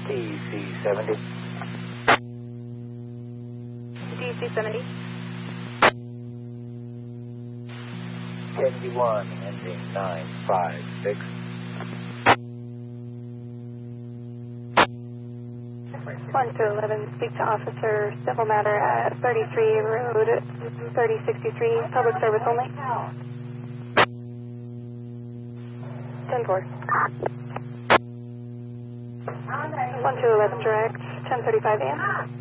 DC-70. DC-70. Kennedy 1, ending 956. 1-11, speak to officer, civil matter at 33 Road, 3063, public service only. 10-4. 1-11 direct, 10:35 a.m.